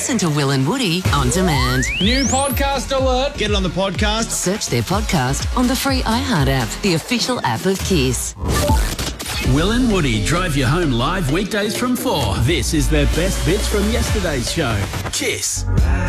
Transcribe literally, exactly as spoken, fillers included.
Listen to Will and Woody on demand. New podcast alert. Get it on the podcast. Search their podcast on the free iHeart app, the official app of Kiss. Will and Woody drive you home live weekdays from four. This is their best bits from yesterday's show. Kiss.